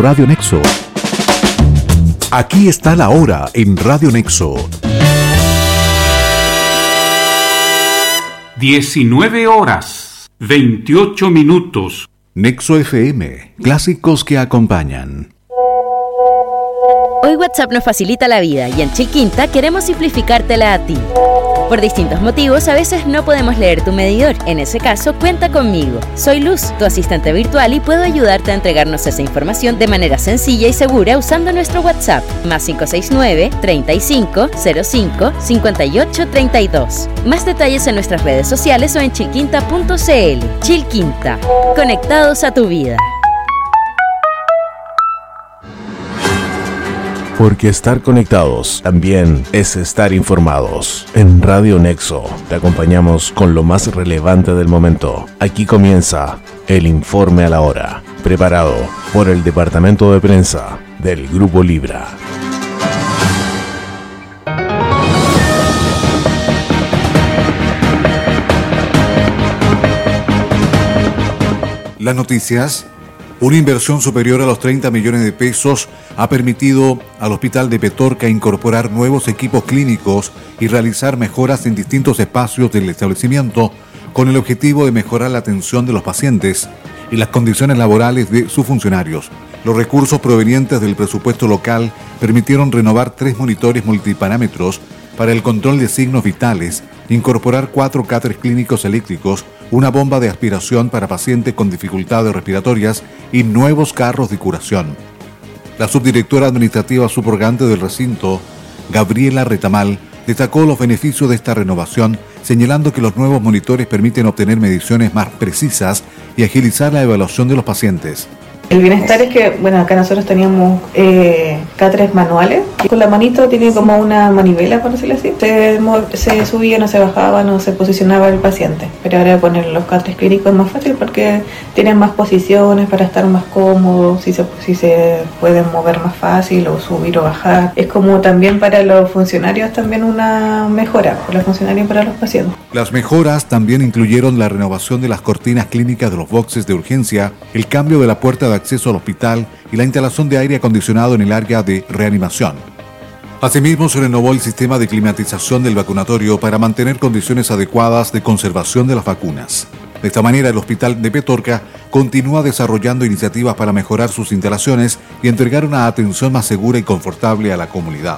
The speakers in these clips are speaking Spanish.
Radio Nexo. Aquí está la hora en Radio Nexo. 19 horas, 28 minutos. Nexo FM, clásicos que acompañan. Hoy WhatsApp nos facilita la vida y en Chilquinta queremos simplificártela a ti. Por distintos motivos, a veces no podemos leer tu medidor. En ese caso, cuenta conmigo. Soy Luz, tu asistente virtual, y puedo ayudarte a entregarnos esa información de manera sencilla y segura usando nuestro WhatsApp, más 569-3505-5832. Más detalles en nuestras redes sociales o en chilquinta.cl. Chilquinta, conectados a tu vida. Porque estar conectados también es estar informados. En Radio Nexo te acompañamos con lo más relevante del momento. Aquí comienza el Informe a la Hora, preparado por el Departamento de Prensa del Grupo Libra. Las noticias. Una inversión superior a los 30 millones de pesos ha permitido al Hospital de Petorca incorporar nuevos equipos clínicos y realizar mejoras en distintos espacios del establecimiento con el objetivo de mejorar la atención de los pacientes y las condiciones laborales de sus funcionarios. Los recursos provenientes del presupuesto local permitieron renovar 3 monitores multiparámetros para el control de signos vitales, incorporar 4 cáteres clínicos eléctricos, una bomba de aspiración para pacientes con dificultades respiratorias y nuevos carros de curación. La subdirectora administrativa subrogante del recinto, Gabriela Retamal, destacó los beneficios de esta renovación, señalando que los nuevos monitores permiten obtener mediciones más precisas y agilizar la evaluación de los pacientes. El bienestar es que, acá nosotros teníamos cáteres manuales, que con la manito tiene como una manivela, por decirlo así. Se subía, no se bajaba, no se posicionaba el paciente. Pero ahora poner los cáteres clínicos es más fácil porque tienen más posiciones para estar más cómodos, si se pueden mover más fácil o subir o bajar. Es como también para los funcionarios también una mejora, para los funcionarios y para los pacientes. Las mejoras también incluyeron la renovación de las cortinas clínicas de los boxes de urgencia, el cambio de la puerta de acceso al hospital y la instalación de aire acondicionado en el área de reanimación. Asimismo, se renovó el sistema de climatización del vacunatorio para mantener condiciones adecuadas de conservación de las vacunas. De esta manera, el Hospital de Petorca continúa desarrollando iniciativas para mejorar sus instalaciones y entregar una atención más segura y confortable a la comunidad.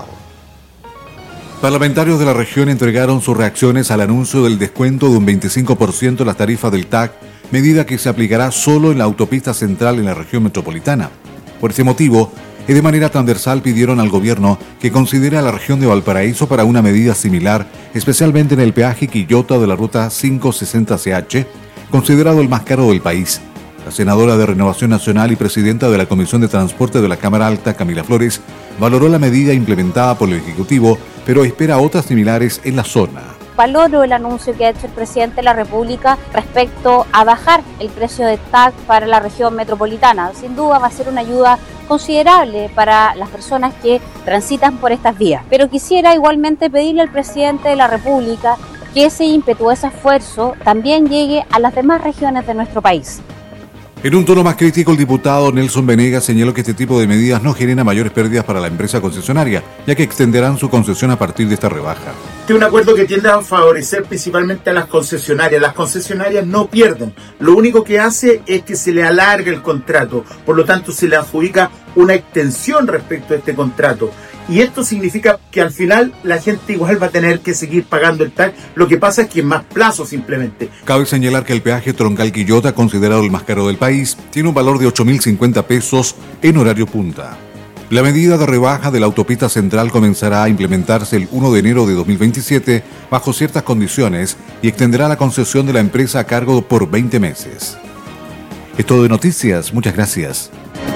Parlamentarios de la región entregaron sus reacciones al anuncio del descuento de un 25% en las tarifas del TAC, medida que se aplicará solo en la autopista central en la región metropolitana. Por ese motivo, y de manera transversal pidieron al gobierno que considere a la región de Valparaíso para una medida similar, especialmente en el peaje Quillota de la ruta 560CH, considerado el más caro del país. La senadora de Renovación Nacional y presidenta de la Comisión de Transporte de la Cámara Alta, Camila Flores, valoró la medida implementada por el Ejecutivo, pero espera otras similares en la zona. Valoro el anuncio que ha hecho el presidente de la República respecto a bajar el precio de TAC para la región metropolitana. Sin duda va a ser una ayuda considerable para las personas que transitan por estas vías. Pero quisiera igualmente pedirle al presidente de la República que ese ímpetu, ese esfuerzo también llegue a las demás regiones de nuestro país. En un tono más crítico, el diputado Nelson Venegas señaló que este tipo de medidas no genera mayores pérdidas para la empresa concesionaria, ya que extenderán su concesión a partir de esta rebaja. Este es un acuerdo que tiende a favorecer principalmente a las concesionarias. Las concesionarias no pierden. Lo único que hace es que se le alarga el contrato. Por lo tanto, se le adjudica una extensión respecto a este contrato. Y esto significa que al final la gente igual va a tener que seguir pagando el TAC. Lo que pasa es que en más plazo simplemente. Cabe señalar que el peaje Troncal Quillota, considerado el más caro del país, tiene un valor de 8.050 pesos en horario punta. La medida de rebaja de la autopista central comenzará a implementarse el 1 de enero de 2027 bajo ciertas condiciones y extenderá la concesión de la empresa a cargo por 20 meses. Es todo de noticias. Muchas gracias.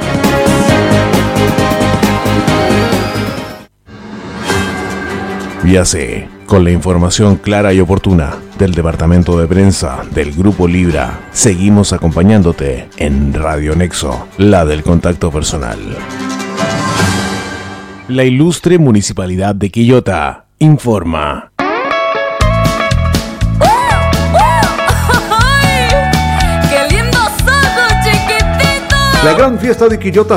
Víase con la información clara y oportuna del Departamento de Prensa del Grupo Libra. Seguimos acompañándote en Radio Nexo, la del contacto personal. La ilustre Municipalidad de Quillota informa. La gran fiesta de Quillota